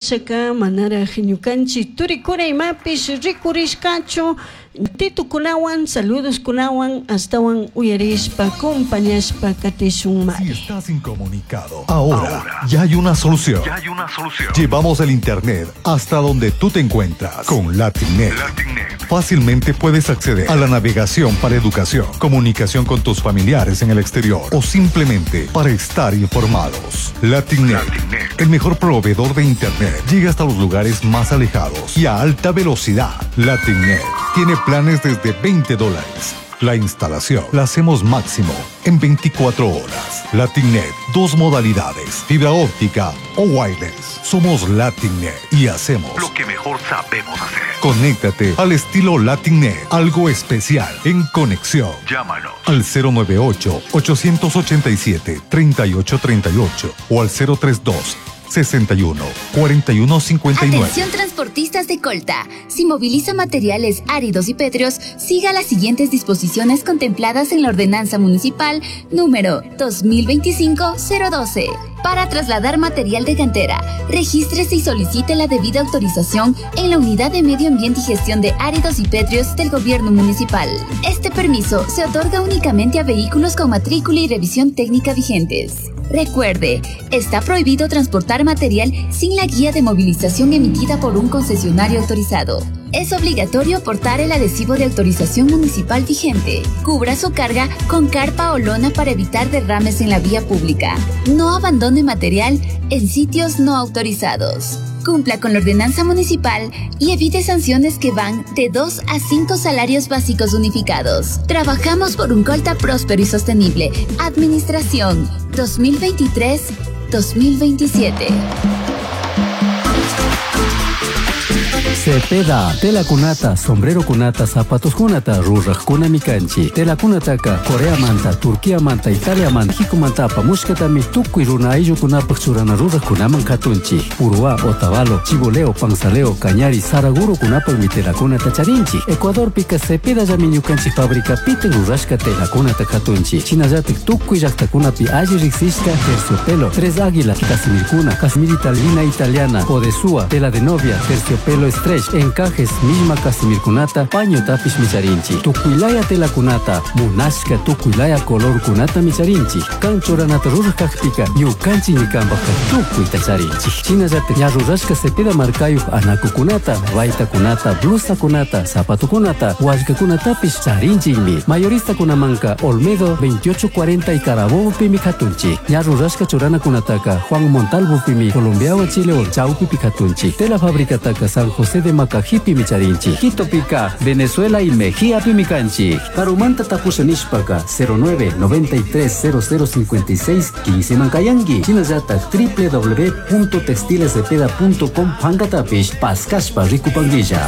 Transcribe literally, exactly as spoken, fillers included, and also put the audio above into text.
pachaca manara ñukanchi turikuray mapis rikurishkachu Tito kunawan, saludos kunawan, astawan uyarispa, acompañaspa katishun Si estás incomunicado, ahora, ahora ya hay una solución. Ya hay una solución. Llevamos el internet hasta donde tú te encuentras con Latinnet. Latinnet. Fácilmente puedes acceder a la navegación para educación, comunicación con tus familiares en el exterior o simplemente para estar informados. Latinnet, Latinnet, el mejor proveedor de internet, llega hasta los lugares más alejados y a alta velocidad. Latinnet tiene planes desde veinte dólares. La instalación la hacemos máximo en veinticuatro horas. Latinnet, dos modalidades, fibra óptica o wireless. Somos Latinnet y hacemos lo que mejor sabemos hacer. Conéctate al estilo Latinnet, algo especial en conexión. Llámanos al cero nueve ocho, ocho ocho siete, tres ocho tres ocho o al cero tres dos, sesenta y uno, cuarenta y uno cincuenta y nueve. Atención transportistas de Colta. Si moviliza materiales áridos y pétreos, siga las siguientes disposiciones contempladas en la Ordenanza Municipal número dos mil veinticinco cero doce. Para trasladar material de cantera, regístrese y solicite la debida autorización en la Unidad de Medio Ambiente y Gestión de Áridos y Pétreos del Gobierno Municipal. Este permiso se otorga únicamente a vehículos con matrícula y revisión técnica vigentes. Recuerde, está prohibido transportar material sin la guía de movilización emitida por un concesionario autorizado. Es obligatorio portar el adhesivo de autorización municipal vigente. Cubra su carga con carpa o lona para evitar derrames en la vía pública. No abandone material en sitios no autorizados. Cumpla con la ordenanza municipal y evite sanciones que van de dos a cinco salarios básicos unificados. Trabajamos por un Colta próspero y sostenible. Administración dos mil veintitrés dos mil veintisiete. Cepeda, tela kunata, sombrero kunata, zapatos kunata, rurrak kuna mikanchi. Tela kunataka, Corea manta, Turquía manta, Italia manta, Jiku manta, pamushkatami, tuku y runa ayu kunapa churana rurrak kunaman katunchi. Urua, Otavalo, Chiboleo, Panzaleo, Cañari, Saraguro kunapa mi tela kunata charinchi. Ecuador pika Cepeda yaminyukanchi fábrica piten rurashka tela kunata katunchi. Chinayatek tuku y yakta kunapi ayu rixishka, terciopelo, tres águilas, casimir kuna, casimir italina italiana, Podesúa, tela de novia, terciopelo estrella. Encajes, misma casimir kunata, paño tapish micharinchi. Tukuilaya tela kunata, munashka tukuilaya color kunata micharinchi. Canchoranata rurkakpika, yukanchi nikambaka tukui tacharinchi. Chinayate ñarurashka Cepeda markayu anaku kunata, raita kunata, blusa kunata, zapato kunata, washka kunatapish charinchimi. Mayorista kunamanka, Olmedo veintiocho cuarenta y Carabobo pimi katunchi. Ñarurashka chorana kunataka, Juan Montalvo pimi, Colombiawa Chile o Chaupi katunchi. Tela fábrica taka San José de Macajipi micharinchi. Quito pica, Venezuela y Mejía pimicanchi. Carumanta tapusanishpaka cero nueve, noventa y tres, cero cero cincuenta y seis, quince mancayangi. Chinayata w w w punto textiles cepeda punto com hangatapish paskashpa rikupanguilla.